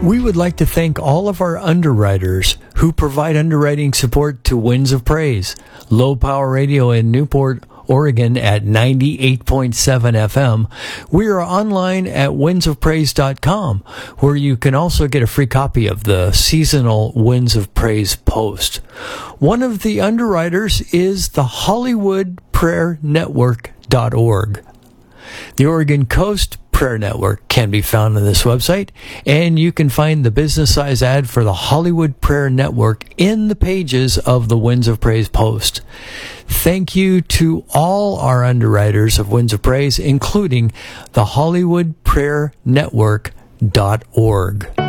We would like to thank all of our underwriters who provide underwriting support to Winds of Praise, Low Power Radio in Newport, Oregon at 98.7 FM. We are online at windsofpraise.com, where you can also get a free copy of the seasonal Winds of Praise Post. One of the underwriters is the HollywoodPrayerNetwork.org. The Oregon Coast Prayer Network can be found on this website, and you can find the business size ad for the Hollywood Prayer Network in the pages of the Winds of Praise Post. Thank you to all our underwriters of Winds of Praise, including the HollywoodPrayerNetwork.org.